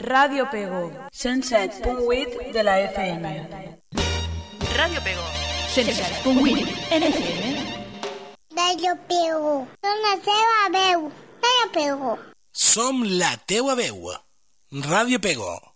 Ràdio Pego, 107.8 de la FM. Ràdio Pego, 107.8 en FM. Ràdio Pego, som la teva veu. Ràdio Pego. Som la teua veu. Ràdio Pego.